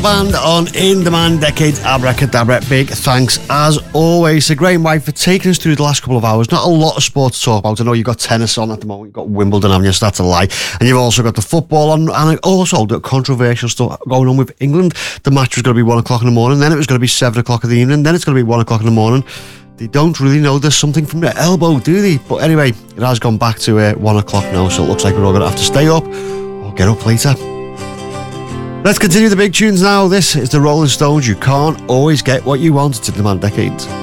Band on In Demand Decades Abracadabra. Big thanks as always to Graham White for taking us through the last couple of hours. Not a lot of sport to talk about. I know you've got tennis on at the moment, you've got Wimbledon, haven't you? So that's a lie. And you've also got the football on, and also the controversial stuff going on with England. The match was going to be 1 o'clock in the morning, then it was going to be 7 o'clock in the evening, then it's going to be 1 o'clock in the morning. They don't really know there's something from their elbow, do they? But anyway, it has gone back to 1 o'clock now, so it looks like we're all going to have to stay up or get up later. Let's continue the big tunes now. This is the Rolling Stones. You can't always get what you want. It's In Demand Decades.